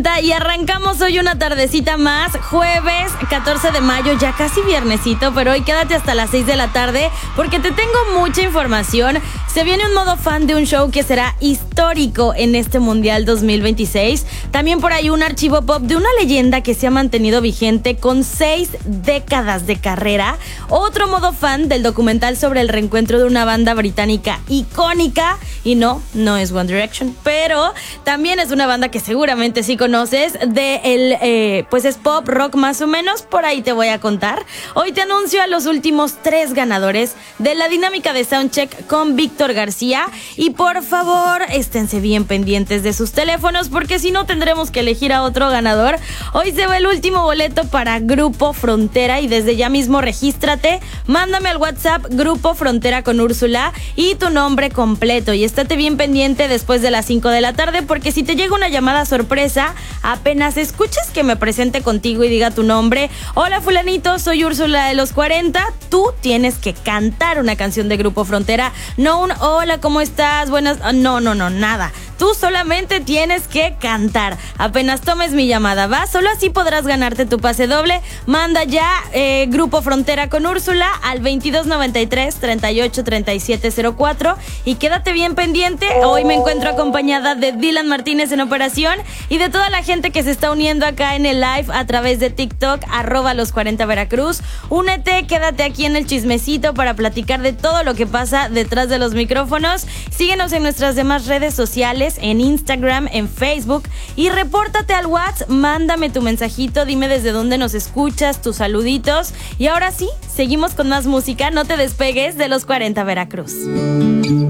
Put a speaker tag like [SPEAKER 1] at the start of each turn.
[SPEAKER 1] Y arrancamos hoy una tardecita más, jueves 14 de mayo, ya casi viernesito, pero hoy quédate hasta las 6 de la tarde porque te tengo mucha información. Se viene un modo fan de un show que será histórico en este Mundial 2026. También por ahí un archivo pop de una leyenda que se ha mantenido vigente con 6 décadas de carrera. Otro modo fan del documental sobre el reencuentro de una banda británica icónica. Y no es One Direction, pero también es una banda que seguramente sí conoces, pues es pop, rock más o menos, por ahí te voy a contar. Hoy te anuncio a los últimos 3 ganadores de la dinámica de Soundcheck con Víctor García y por favor esténse bien pendientes de sus teléfonos porque si no tendremos que elegir a otro ganador. Hoy se va el último boleto para Grupo Frontera y desde ya mismo regístrate, mándame al WhatsApp Grupo Frontera con Úrsula y tu nombre completo y estate bien pendiente después de las 5 de la tarde porque si te llega una llamada sorpresa, apenas escuches que me presente contigo y diga tu nombre, hola fulanito, soy Úrsula de los 40, tú tienes que cantar una canción de Grupo Frontera, no un hola, ¿cómo estás? Buenas, no, nada. Tú solamente tienes que cantar. Apenas tomes mi llamada, ¿va? Solo así podrás ganarte tu pase doble. Manda ya Grupo Frontera con Úrsula al 2293 38 37 04 y quédate bien pendiente. Hoy me encuentro acompañada de Dylan Martínez en operación y de toda la gente que se está uniendo acá en el live a través de TikTok, @los40 Veracruz. Únete, quédate aquí en el chismecito para platicar de todo lo que pasa detrás de los micrófonos. Síguenos en nuestras demás redes sociales, en Instagram, en Facebook y repórtate al WhatsApp, mándame tu mensajito, dime desde dónde nos escuchas, tus saluditos y ahora sí, seguimos con más música, no te despegues de los 40 Veracruz.